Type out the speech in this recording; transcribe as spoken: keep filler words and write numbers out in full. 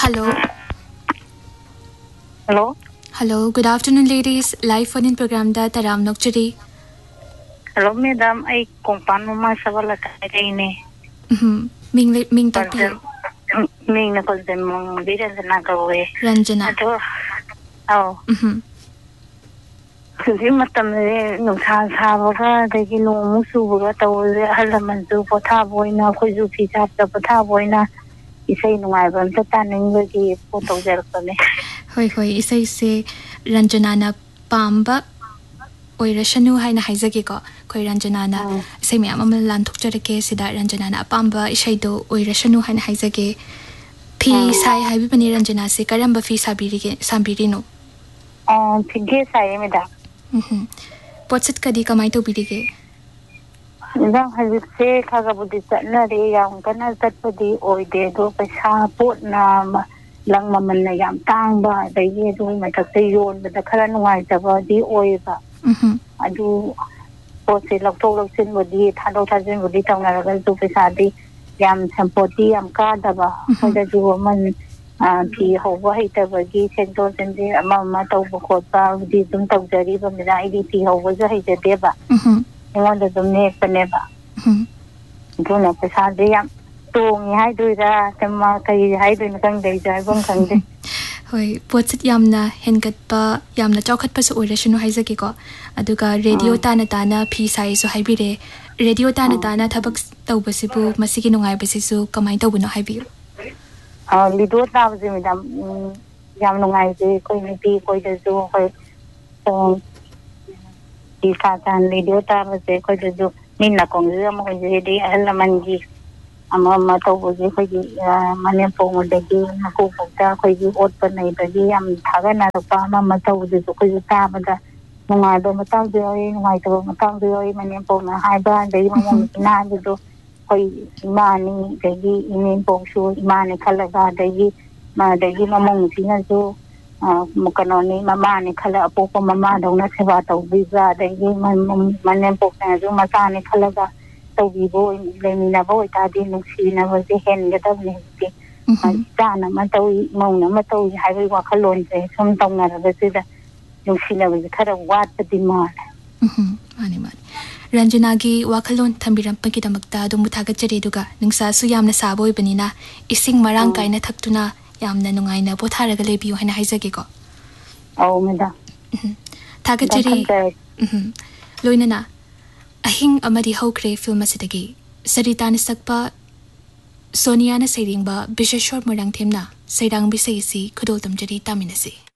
Hello. Hello. Hello. Good afternoon, ladies. Live phone-in program da Taram Nokchari. Hello, madam. I kumpan mama sabala kay ni. Mhm. Ming ming tapi. Ming na ko din mo Ranjana kawe. Ranjana. Ato. Oh. Mhm. Kasi matam eh nung sa sabaga dahil nung musubaga tawag halaman su pothaboy na ko ju pizza ta pothaboy na isay nungayban sa taning lagi photo jarkane. Hoi hoi isay se Ranjana na pamba oirashanu hai na haizagi ko koi Ranjana na isay miyam ama lan thokjarake sida Ranjana na pamba isay do oirashanu hai na haizage phi sai hai bi bani Ranjana se karamba phi sabiri ke sambiri no. Ah phi sai madam. Mhm. Potsit kadi kamai to birige. Nang hazitse khaga budi na re yang kana tatpadi oide do paisa pot na lang maman na yam tang ba dai ye do matak te yon ba khara nuai ta ba di oi ba. Mhm. Adu potse lok to lok sin budi thado thajin budi tang na ga do paisa di yam sampoti yam ka da ba ko da ji woman phi ho ba hai ta ba gi sen to sen di ama ma to ba khot ba di tum tau jari ba mi dai di phi ho ba ja hai ja de ba. Mhm. Ngon da dum ne pa ne ba. Mhm. Do na paisa de yam tong hai du ra kama kai hai du kang dei jai bong kang de. Hoi potsit yamna hengat pa yamna chokhat pa so oirashanu haizagi ko aduga radio tana tana phi sai so haibire radio tana tana thabak tawbasibu masigi nungai basisu kamai tawbuno haibiu. Ah lido ta ba mi dam yam nungai je koi ni pi koi de ju koi tong di ka tan lido ta ba je koi de ju min na kong je mo je de hal man ji ama ma to bo je koi ji mane po mo de ji na ko ko ta koi ji ot pa nei ba ji yam tha ga na pa ma ma to je koi ji ta ba da nungai do ma tang de oi nungai to ma tang de oi mane po na hai ba de mo mo na de do koi imani de ji inin po su imani khala ga de ji ma de ji ma mong si na ju mo kanoni mama ni khala apo ko mama do na seba to bi ga de ji man mane po na ju ma sa ni khala ga to bi bo le mi na bo ta di nu si na bo ji hen ga da ni ti ta na ma to mong na ma to hai bi wa khalon je som tong na ga ji da nu si na bi khara wat pa di ma. Mhm. Mani mani. Ranjana gi wakhalon thambiram pakidamakta dum thagachari duga nungsa su yamna saboi banina ising marang kaina thaktuna yamna nungaina botharaga lebiu haina haizage ko. Au meda. Thagachari. Mhm. Loinana ahing amadi hokre film asidagi Sarita na sakpa Sonia na sairingba Bisheshwar Murang themna sairang bisai si khudol tamjari taminasi.